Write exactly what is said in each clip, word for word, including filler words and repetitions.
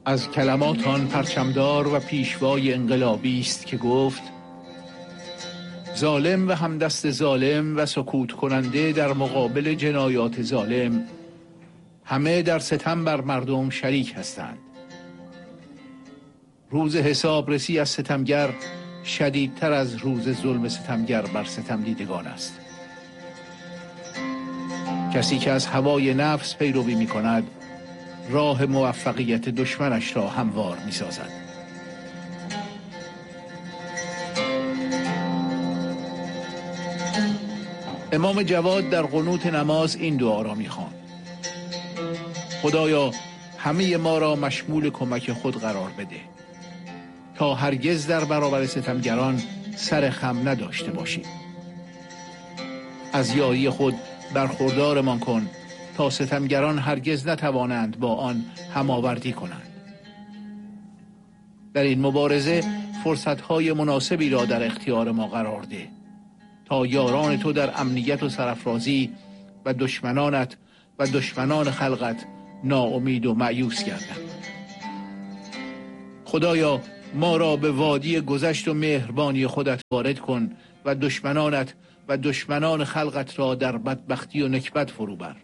از کلمات آن پرچمدار و پیشوای انقلابی است که گفت: ظالم و همدست ظالم و سکوت کننده در مقابل جنایات ظالم همه در ستم بر مردم شریک هستند. روز حسابرسی از ستمگر شدیدتر از روز ظلم ستمگر بر ستم دیدگان است. کسی که از هوای نفس پیروی می کند راه موفقیت دشمنش را هموار می سازد. امام جواد در قنوت نماز این دعا را می خواند: خدایا همه ما را مشمول کمک خود قرار بده تا هرگز در برابر ستمگران سر خم نداشته باشیم. از یاری خود برخوردارمان کن تا ستمگران هرگز نتوانند با آن هماوردی کنند. در این مبارزه فرصت‌های مناسبی را در اختیار ما قرار ده تا یاران تو در امنیت و سرافرازی و دشمنانت و دشمنان خلقت ناامید و مایوس گردند. خدایا ما را به وادی گذشت و مهربانی خودت وارد کن و دشمنانت و دشمنان خلقت را در بدبختی و نکبت فرو بر.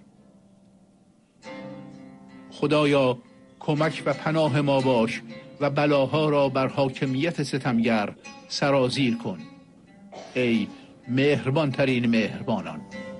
خدایا کمک و پناه ما باش و بلاها را بر حاکمیت ستمگر سرازیر کن. ای مهربان ترین مهربانان.